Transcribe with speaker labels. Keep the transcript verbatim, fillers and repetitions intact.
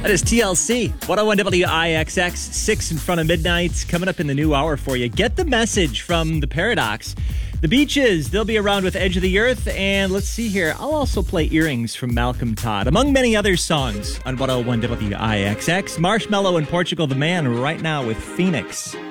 Speaker 1: That is T L C, one oh one W I X X, six in front of midnight, coming up in the new hour for you. Get the message from the Paradox. The Beaches, they'll be around with Edge of the Earth, and let's see here, I'll also play Earrings from Malcolm Todd, among many other songs on one oh one W I X X. Marshmello and Portugal the Man right now with Phoenix.